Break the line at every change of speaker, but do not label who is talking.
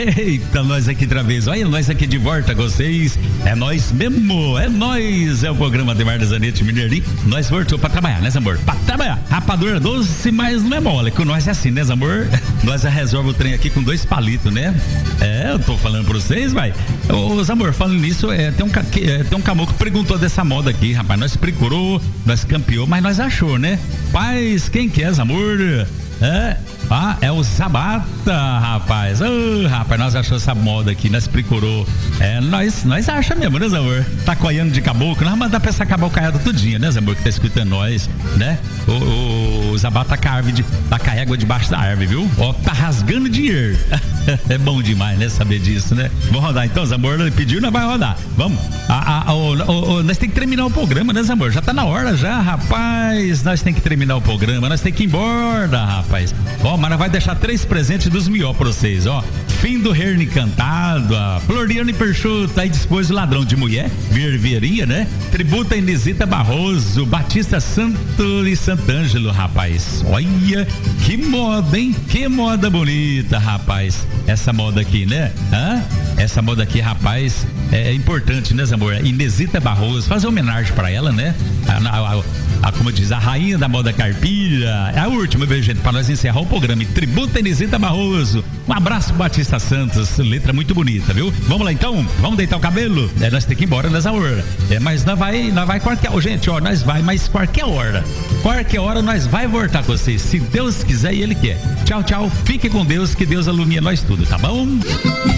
Eita, nós aqui outra vez, olha nós aqui de volta com vocês, é nós mesmo, é nós, é o programa Ademar Zanetti Mineirinho, nós voltou pra trabalhar, né, Zambor? Pra trabalhar, rapadura doce, mas não é mole, com nós é assim, né, Zambor? Nós já resolve o trem aqui com 2 palitos, né? Eu tô falando pra vocês, vai. Ô, Zambor, falando nisso, tem um caboclo que perguntou dessa moda aqui, rapaz, nós procurou, nós campeou, mas nós achou, né? Paz, quem que é, Zambor? É o Zabata, rapaz. Rapaz, nós achamos essa moda aqui, nós procurou. Nós achamos mesmo, né, Zambor? Tá coiando de caboclo, nós mandar pra essa cabocaiada tudinha, né, Zambor, que tá escutando nós, né? O Zabata tá com a égua debaixo da árvore, viu? Ó, tá rasgando dinheiro. É bom demais, né, saber disso, né? Vamos rodar então, Zambor, ele pediu, nós vai rodar. Vamos. Nós tem que terminar o programa, né, Zambor? Já tá na hora já, rapaz. Nós tem que terminar o programa, nós tem que ir embora, rapaz. Ó, mas nós vai deixar 3 presentes dos mió pra vocês, ó. Fim do Reino Encantado, a Floriano e Perchuta, aí dispôs o Ladrão de Mulher, Ververia, né? Tributa Inesita Barroso, Batista Santo e Santângelo, rapaz. Olha, que moda, hein? Que moda bonita, rapaz. Essa moda aqui, né? Essa moda aqui, rapaz, é importante, né, Zambor? Inesita Barroso, fazer homenagem pra ela, né? Como diz, a rainha da moda caipira. É a última, viu, gente? Pra nós encerrar o programa. E tributa Inesita Barroso. Um abraço pro Batista Santos. Letra muito bonita, viu? Vamos lá então? Vamos deitar o cabelo? Nós temos que ir embora nessa hora. Mas nós vai qualquer hora. Gente, ó, nós vai, mas qualquer hora. Qualquer hora nós vai voltar com vocês. Se Deus quiser e Ele quer. Tchau, tchau. Fique com Deus, que Deus ilumine nós tudo, tá bom?